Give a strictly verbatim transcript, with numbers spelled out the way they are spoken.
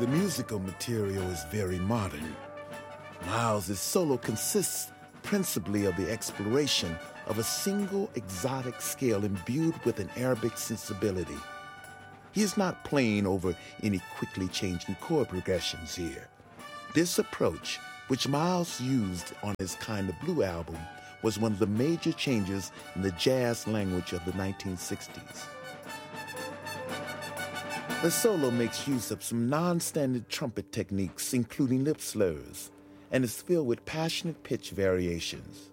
The musical material is very modern. Miles' solo consists principally of the exploration of a single exotic scale imbued with an Arabic sensibility. He is not playing over any quickly changing chord progressions here. This approach, which Miles used on his Kind of Blue album, was one of the major changes in the jazz language of the nineteen sixties. The solo makes use of some non-standard trumpet techniques, including lip slurs, and is filled with passionate pitch variations.